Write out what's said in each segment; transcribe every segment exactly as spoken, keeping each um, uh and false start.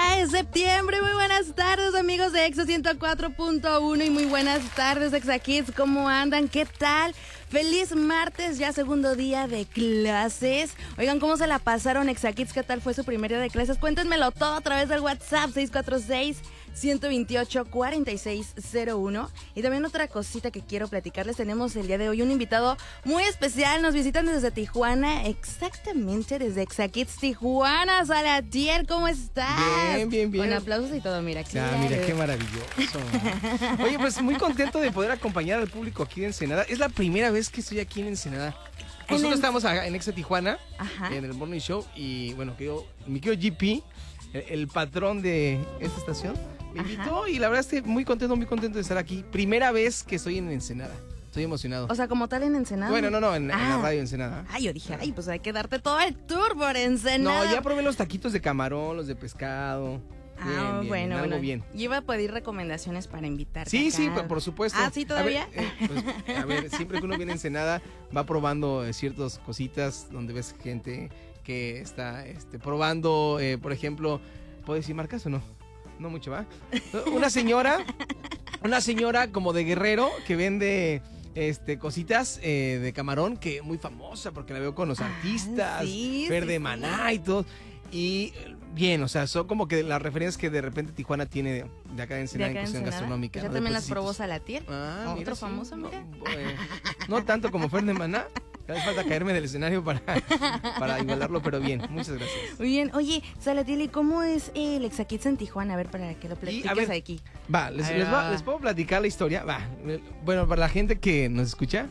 Ya es septiembre. Muy buenas tardes, amigos de Exa ciento cuatro punto uno y muy buenas tardes, Exa Kids. ¿Cómo andan? ¿Qué tal? Feliz martes, ya segundo día de clases. Oigan, ¿cómo se la pasaron, Exa Kids? ¿Qué tal fue su primer día de clases? Cuéntenmelo todo a través del WhatsApp seis cuatro seis, uno dos ocho, cuatro seis cero uno. Y también otra cosita que quiero platicarles. Tenemos el día de hoy un invitado muy especial. Nos visitan desde Tijuana, exactamente desde Exa Kids Tijuana. Salatiel, ¿cómo estás? Bien, bien, bien. Con aplausos y todo, mira. Ya, claro. Mira, qué maravilloso. Oye, pues muy contento de poder acompañar al público aquí de Ensenada. Es la primera vez que estoy aquí en Ensenada. Nosotros en el... estamos en Exa Tijuana, Ajá. en el Morning Show. Y bueno, que yo, mi querido G P, el, el patrón de esta estación, me invitó. Ajá. Y la verdad estoy muy contento, muy contento de estar aquí. Primera vez que estoy en Ensenada. Estoy emocionado. O sea, como tal en Ensenada. Bueno, no, no, en, ah. en la radio Ensenada. Ay, yo dije, ay, pues hay que darte todo el tour por Ensenada. No, ya probé los taquitos de camarón, los de pescado. Ah, bien, bien, bueno, algo bueno. bien. Yo iba a pedir recomendaciones para invitarte. Sí, acá. sí, por supuesto. Ah, sí, todavía. A ver, eh, pues, a ver, siempre que uno viene a Ensenada va probando eh, ciertas cositas donde ves gente que está este, probando, eh, por ejemplo, ¿puedo decir marcas o no? No mucho, ¿va? Una señora, una señora como de Guerrero que vende este cositas eh, de camarón, que muy famosa porque la veo con los artistas, ah, sí, Verde sí, Maná sí. y todo. Y bien, o sea, son como que las referencias que de repente Tijuana tiene de, de acá de Ensenada en cuestión gastronómica. Pues ya ¿no? también las probó Salatiel. Ah, Otro mira, famoso, sí, mira. No, eh, no tanto como Verde Maná. Hace falta caerme del escenario para, para igualarlo, pero bien, muchas gracias. Muy bien, oye, Salatiel, ¿y cómo es el Exa Kids en Tijuana? A ver, para que lo platiques a ver, aquí. Va, les, les, va, les puedo platicar la historia. Va, bueno, para la gente que nos escucha,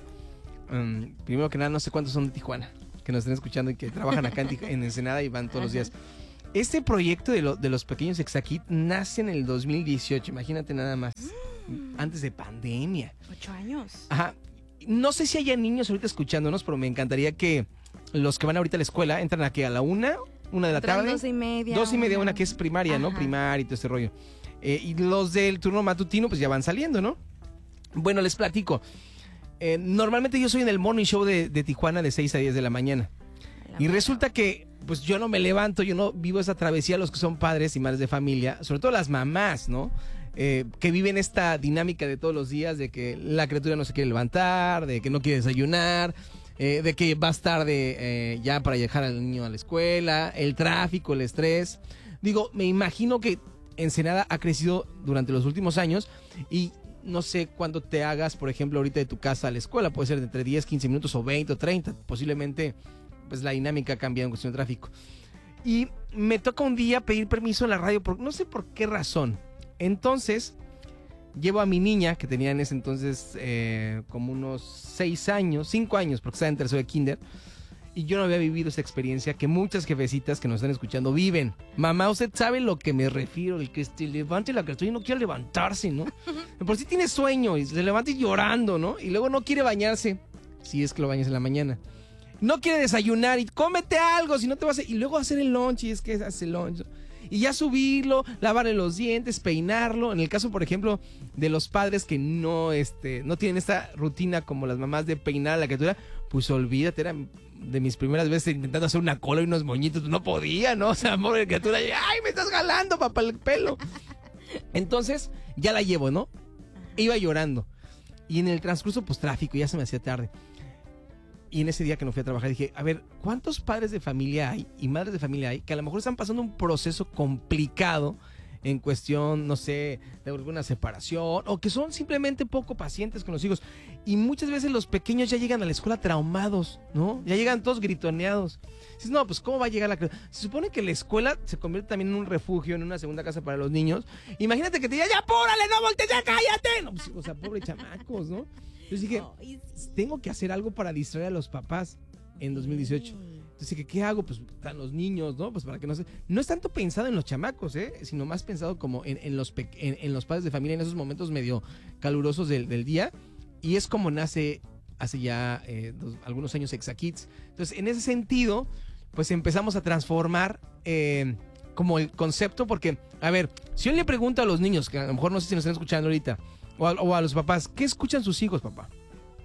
um, primero que nada, no sé cuántos son de Tijuana, que nos estén escuchando y que trabajan acá en, Tij- en Ensenada y van todos Ajá. los días. Este proyecto de, lo, de los pequeños Exa Kids nace en el dos mil dieciocho, imagínate nada más, mm. antes de pandemia. Ocho años. Ajá. No sé si haya niños ahorita escuchándonos, pero me encantaría que los que van ahorita a la escuela entran aquí a la una, una de la Entran tarde. Dos y media. Dos y media, una que es primaria, Ajá. ¿no? Primaria y todo ese rollo. Eh, y los del turno matutino, pues ya van saliendo, ¿no? Bueno, les platico. Eh, normalmente yo soy en el Morning Show de, de Tijuana de seis a diez de la mañana. La y resulta que, pues yo no me levanto, yo no vivo esa travesía, los que son padres y madres de familia, sobre todo las mamás, ¿no? Eh, que viven esta dinámica de todos los días de que la criatura no se quiere levantar, de que no quiere desayunar, eh, de que vas tarde eh, ya para dejar al niño a la escuela, el tráfico, el estrés. Digo, me imagino que Ensenada ha crecido durante los últimos años y no sé cuándo te hagas, por ejemplo, ahorita de tu casa a la escuela, puede ser de entre diez, quince minutos o veinte o treinta, posiblemente pues la dinámica cambia en cuestión de tráfico. Y me toca un día pedir permiso en la radio, por, no sé por qué razón. Entonces, llevo a mi niña, que tenía en ese entonces eh, como unos seis años, cinco años, porque estaba en tercero de kinder, y yo no había vivido esa experiencia que muchas jefecitas que nos están escuchando viven. Mamá, usted sabe lo que me refiero, el que se levante la criatura y no quiere levantarse, ¿no? Por si tiene sueño y se levanta llorando, ¿no? Y luego no quiere bañarse, si es que lo bañas en la mañana. No quiere desayunar y cómete algo, si no te vas a... Y luego hacer el lunch, y es que hace el lunch... Y ya subirlo, lavarle los dientes, peinarlo. En el caso, por ejemplo, de los padres que no, este, no tienen esta rutina como las mamás de peinar a la criatura, pues olvídate, era de mis primeras veces intentando hacer una cola y unos moñitos, no podía, ¿no? O sea, pobre criatura, ¡ay, me estás jalando, papá, el pelo! Entonces, ya la llevo, ¿no? Iba llorando. Y en el transcurso, pues tráfico, ya se me hacía tarde. Y en ese día que no fui a trabajar dije, a ver, ¿cuántos padres de familia hay y madres de familia hay que a lo mejor están pasando un proceso complicado en cuestión, no sé, de alguna separación o que son simplemente poco pacientes con los hijos? Y muchas veces los pequeños ya llegan a la escuela traumados, ¿no? Ya llegan todos gritoneados. Dices, no, pues ¿cómo va a llegar la criatura? Se supone que la escuela se convierte también en un refugio, en una segunda casa para los niños. Imagínate que te diga, ya apúrale, no voltees, ya cállate. No, pues, o sea, pobre chamacos, ¿no? Entonces dije, tengo que hacer algo para distraer a los papás en dos mil dieciocho. Entonces dije, ¿qué hago? Pues están los niños, ¿no? Pues para que no se... No es tanto pensado en los chamacos, ¿eh? Sino más pensado como en, en, los, pe... en, en los padres de familia en esos momentos medio calurosos del, del día. Y es como nace hace ya eh, dos, algunos años Exa Kids. Entonces, en ese sentido, pues empezamos a transformar eh, como el concepto, porque, a ver, si yo le pregunto a los niños, que a lo mejor no sé si nos están escuchando ahorita, o a, o a los papás, ¿qué escuchan sus hijos, papá?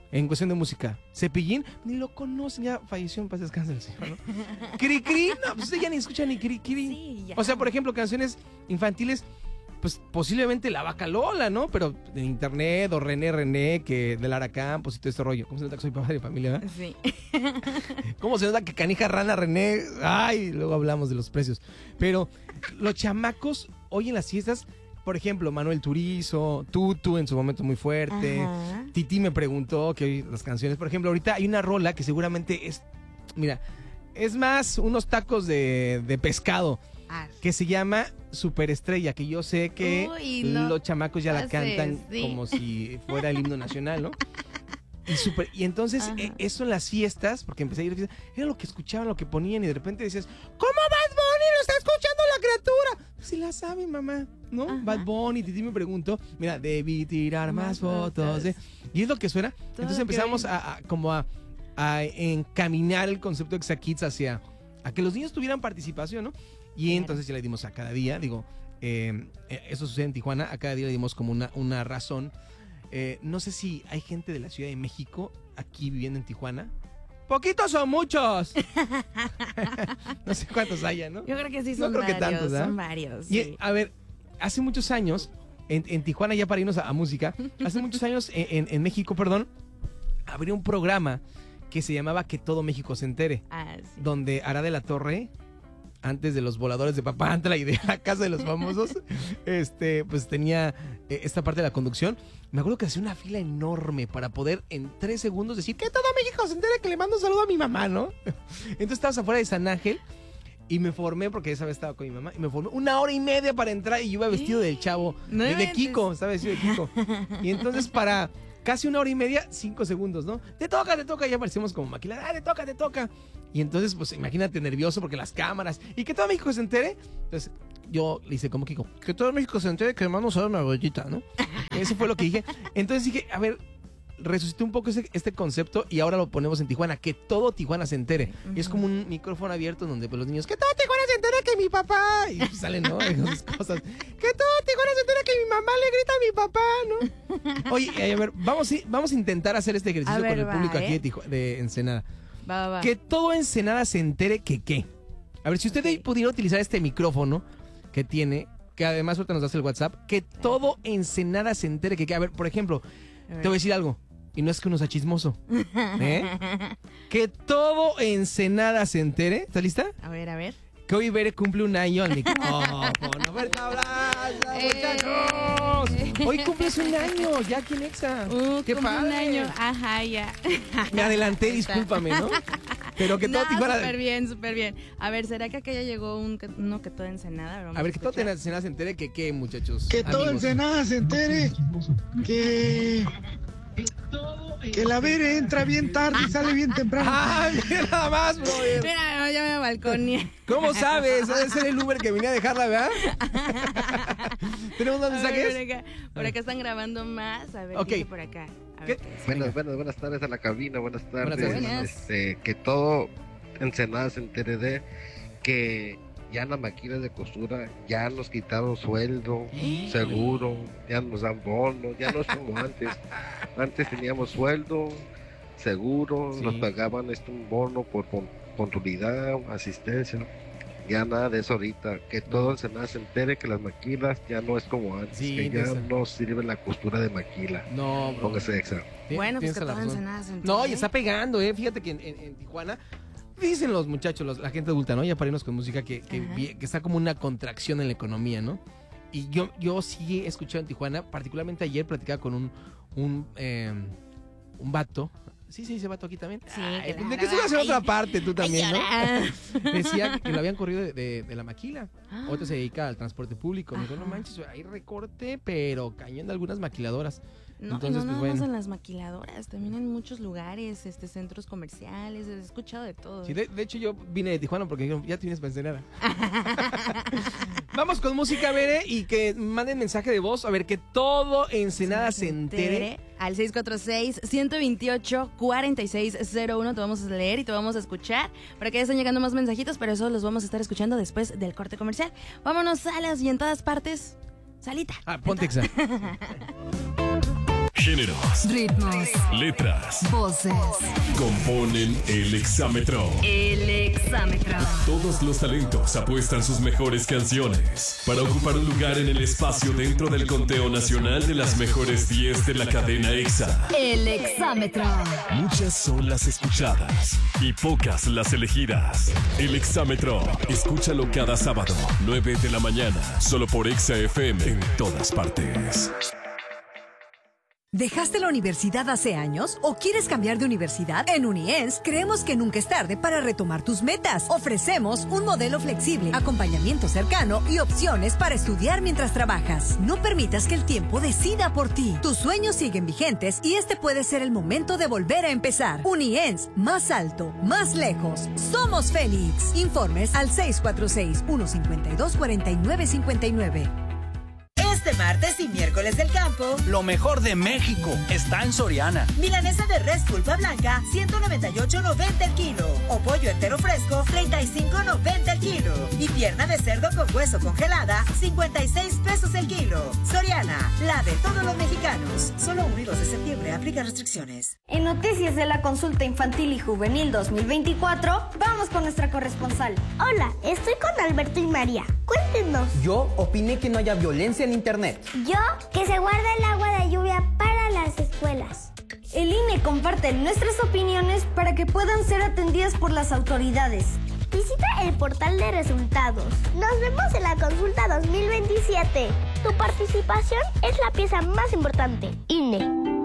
en cuestión de música. Cepillín, ni lo conocen, ya falleció, en paz descanse el señor, ¿no? Cri Cri, no, pues usted ya ni escucha ni Cri Cri. Sí, ya. O sea, por ejemplo, canciones infantiles, pues posiblemente La Vaca Lola, ¿no? Pero de internet, o René René, que de Lara Campos y todo este rollo. ¿Cómo se nota que soy papá de familia, verdad? Sí. ¿Cómo se nota que Canija Rana René? Ay, luego hablamos de los precios. Pero los chamacos, hoy en las fiestas, por ejemplo, Manuel Turizo, Tutu en su momento muy fuerte. Ajá. Titi me preguntó que hoy las canciones, por ejemplo, ahorita hay una rola que seguramente es, mira, es más unos tacos de, de pescado, Ah, que se llama Superestrella, que yo sé que Uy, no los chamacos ya la pases, cantan sí. como si fuera el himno nacional, ¿no? Y, super, y entonces Ajá. eh, eso en las fiestas, porque empecé a ir a fiestas, era lo que escuchaban, lo que ponían, y de repente decías, ¿cómo Bad Bunny lo está escuchando la criatura? Si la sabe, mamá, ¿no? Ajá. Bad Bunny, Titi me preguntó, mira, debí tirar más, Más fotos. fotos. ¿eh? Y es lo que suena. Todo Entonces que empezamos ven. a, a- como a, a encaminar el concepto de Exa-Kids hacia a que los niños tuvieran participación, ¿no? Y Claro. entonces ya le dimos a cada día, digo, eh, eh, eso sucede en Tijuana, a cada día le dimos como una, una razón. Eh, no sé si hay gente de la Ciudad de México aquí viviendo en Tijuana. Poquitos o muchos. No sé cuántos haya, ¿no? Yo creo que sí No son creo que varios, tantos, ¿ah? son varios. Y, Sí. a ver, hace muchos años, en, en Tijuana, ya para irnos a, a música, hace muchos años en, en- en México, perdón, habría un programa que se llamaba Que Todo México se entere, Ah, sí. donde Ara de la Torre, antes de los voladores de Papantla y de la Casa de los Famosos, este, pues tenía eh, esta parte de la conducción. Me acuerdo que hacía una fila enorme para poder en tres segundos decir que todo México se entere que le mando un saludo a mi mamá, ¿no? Entonces estabas afuera de San Ángel y me formé, porque esa vez estaba con mi mamá, y me formé una hora y media para entrar y yo iba vestido del chavo, No de, de inventes. Kiko, estaba vestido de Kiko. Y entonces para casi una hora y media, cinco segundos, ¿no? Te toca, te toca, ya aparecimos como maquila, ah, te toca, te toca. Y entonces, pues imagínate nervioso porque las cámaras, y que todo México se entere. Entonces yo le hice como Kiko, que todo México se entere que le mando un saludo a mi abuelita, ¿no? Eso fue lo que dije. Entonces dije, a ver, resucité un poco ese- este concepto y ahora lo ponemos en Tijuana, que todo Tijuana se entere. Y es como un micrófono abierto donde pues, los niños, que todo Tijuana se entere que mi papá, y pues, salen, ¿no? Esas cosas. Que todo Tijuana se entere que mi mamá le grita a mi papá, ¿no? Oye, eh, a ver, vamos, a- vamos a intentar hacer este ejercicio A ver, con el va, público aquí ¿eh? de, Tiju- de Ensenada. Va, va, va. Que todo Ensenada se entere que qué. A ver, si usted Ok. pudiera utilizar este micrófono que tiene, que además ahorita nos das el WhatsApp, que todo Ensenada se entere que qué. A ver, por ejemplo, A ver. te voy a decir algo. Y no es que uno sea chismoso. ¿eh? Que todo Ensenada se entere. ¿Estás lista? A ver, a ver. Que hoy Bere cumple un año al micrófono. ¡Fuerte abrazo, muchachos! Eh. Hoy cumples un año, ya aquí en Exa. Uh, ¡Qué cumple un padre! año. Ajá, ya. Me adelanté, Ahí está. discúlpame, ¿no? Pero que todo No, Tijuana... súper bien, súper bien. A ver, ¿será que acá ya llegó un, que- uno que todo Ensenada? Vamos A ver, que todo escuchar. Ensenada se entere que qué, muchachos. Que todo amigos. Ensenada se entere que que la Bere entra bien tarde y sale bien temprano. ¡Ah, mira nada más, brother! Mira, no, ya me balconé. ¿Cómo sabes? Debe ser el Uber que venía a dejarla, ¿verdad? ¿Tenemos más A ver, mensajes? Por acá, por acá están grabando más. A ver, Ok. ¿qué dice por acá? A ver ¿Qué? qué dice. Buenas, buenas, buenas tardes a la cabina, buenas tardes. Buenas tardes. Buenas. Este, que todo Ensenada se entere de que ya en las máquinas de costura ya nos quitaron sueldo, seguro, ya nos dan bonos, ya no es como antes. Antes teníamos sueldo, seguro, Sí. nos pagaban esto un bono por pun- puntualidad, asistencia. Ya nada de eso ahorita, que todo Ensenada se entere que las maquilas ya no es como antes, Sí, que ya esa- no sirve la costura de maquila. No, bro. Póngase exa. Tien- Bueno, pues tienes que la todo razón. Ensenada se No, y entere. está pegando, ¿eh? Fíjate que en, en- en Tijuana, dicen los muchachos, los- la gente adulta, ¿no? Ya para irnos con música, que, que, Ajá. vi- que está como una contracción en la economía, ¿no? Y yo, yo sí he escuchado en Tijuana, particularmente ayer platicaba con un, un, eh, un vato. Sí, sí, ese vato aquí también. Sí, Ay, claro. ¿de qué se va a hacer Ay. otra parte tú también, Ay, no? llora. Decía que lo habían corrido de, de- de la maquila. Ah. Otro se dedica al transporte público. Me dijo, Ajá. no manches, hay recorte, pero cañón de algunas maquiladoras. No, Entonces, y no pues, nada bueno. más en las maquiladoras, también en muchos lugares, este, centros comerciales, he escuchado de todo. Sí, de, de hecho, yo vine de Tijuana porque dijeron, ya tienes para Ensenada. Vamos con música, Bere, y que manden mensaje de voz. A ver, que todo Ensenada se entere. Al seis cuatro seis, uno dos ocho, cuatro seis cero uno te vamos a leer y te vamos a escuchar. Para que ya están llegando más mensajitos, pero eso los vamos a estar escuchando después del corte comercial. Vámonos, salas y en todas partes, salita. Ah, ponte exa. géneros, ritmos, letras, voces. Componen el exámetro. El exámetro. Todos los talentos apuestan sus mejores canciones para ocupar un lugar en el espacio dentro del conteo nacional de las mejores diez de la cadena EXA. El exámetro. Muchas son las escuchadas y pocas las elegidas. El exámetro. Escúchalo cada sábado, nueve de la mañana, solo por EXA F M en todas partes. ¿Dejaste la universidad hace años o quieres cambiar de universidad? En Uniens creemos que nunca es tarde para retomar tus metas. Ofrecemos un modelo flexible, acompañamiento cercano y opciones para estudiar mientras trabajas. No permitas que el tiempo decida por ti. Tus sueños siguen vigentes y este puede ser el momento de volver a empezar. Uniens, más alto, más lejos. Somos Félix. Informes al seis cuatro seis, uno cinco dos, cuatro nueve cinco nueve. Este martes y miércoles del campo, lo mejor de México está en Soriana. Milanesa de res pulpa blanca, ciento noventa y ocho noventa el kilo. O pollo entero fresco, treinta y cinco noventa el kilo. Y pierna de cerdo con hueso congelada, cincuenta y seis pesos el kilo. Soriana, la de todos los mexicanos. Solo uno y dos de septiembre, aplica restricciones. En noticias de la consulta infantil y juvenil dos mil veinticuatro, vamos con nuestra corresponsal. Hola, estoy con Alberto y María. Cuéntenos. Yo opiné que no haya violencia en internet. Yo, que se guarde el agua de lluvia para las escuelas. El I N E comparte nuestras opiniones para que puedan ser atendidas por las autoridades. Visita el portal de resultados. Nos vemos en la consulta dos mil veintisiete. Tu participación es la pieza más importante. I N E.